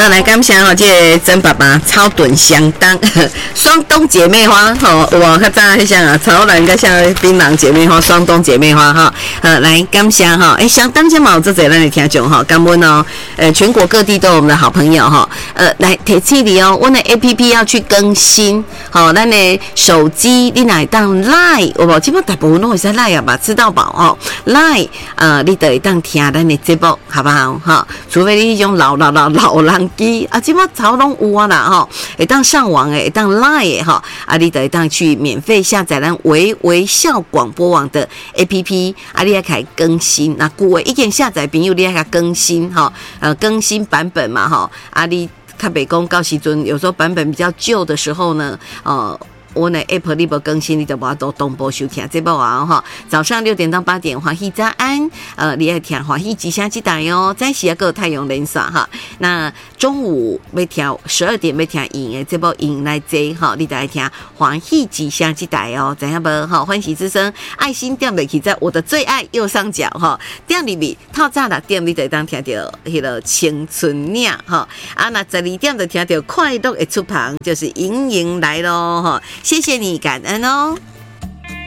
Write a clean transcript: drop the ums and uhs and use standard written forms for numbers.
好，来感谢吼，这个曾爸爸超炖相当，双冬姐妹花吼，我较早迄像啊，潮南甲像槟榔姐妹花、双冬姐妹花哈，来感谢哈，相当这嘛有这侪咱的听众哈，感恩哦，全国各地都有我们的好朋友哈，来提醒你哦，我的 APP 要去更新，好，咱的手机你哪当 Line， 有无？基本大部分都会使 Line 啊吧，吃到饱哦 ，Line， 你就会当听咱的节目，好不好？哈，除非你迄种老人机啊，即马潮拢有啊啦吼，会当上网诶，会当 Line 诶吼，你就会当去免费下载咱微笑广播网的 APP， 你也可以更新。那旧诶已经下载朋友，你也可以更新吼，更新版本嘛吼，你较袂讲到时阵，有时候版本比较旧的时候呢，我的 App 你不更新，你就无法度同步收听节目啊哈。早上6点到8点，欢喜早安，你要听欢喜吉祥之台哦。早时还有太阳连线哈。那中午要听12点要听影的节目影来坐哈，你就来听欢喜吉祥之台哦。知影无哈？欢喜之声，爱心点落去在我的最爱右上角哈，点入去透早6点你就当听到迄个青春鸟哈。那12点就听到快乐的出旁，就是莹莹来咯哈。谢谢你，感恩哦。